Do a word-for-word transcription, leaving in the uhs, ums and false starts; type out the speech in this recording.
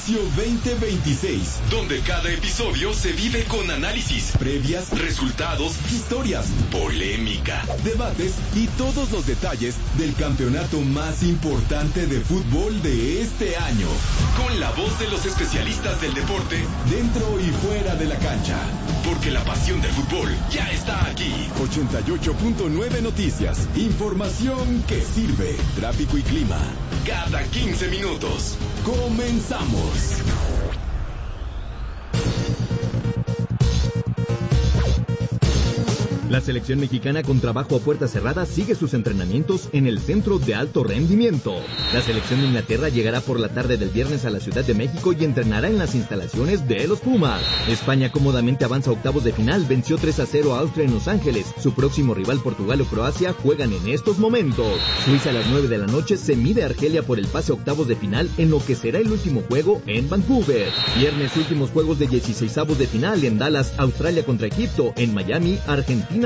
Espacio veinte veintiséis, donde cada episodio se vive con análisis, previas, resultados, historias, polémica, debates y todos los detalles del campeonato más importante de fútbol de este año. Con la voz de los especialistas del deporte, dentro y fuera de la cancha. Porque la pasión del fútbol ya está aquí. ochenta y ocho punto nueve Noticias. Información que sirve. Tráfico y clima. Cada quince minutos. Comenzamos. La selección mexicana con trabajo a puerta cerrada sigue sus entrenamientos en el Centro de Alto Rendimiento. La selección de Inglaterra llegará por la tarde del viernes a la Ciudad de México y entrenará en las instalaciones de los Pumas. España cómodamente avanza a octavos de final, venció tres a cero a Austria en Los Ángeles. Su próximo rival Portugal o Croacia juegan en estos momentos. Suiza a las nueve de la noche se mide a Argelia por el pase a octavos de final en lo que será el último juego en Vancouver. Viernes últimos juegos de dieciseisavos de final en Dallas, Australia contra Egipto, en Miami, Argentina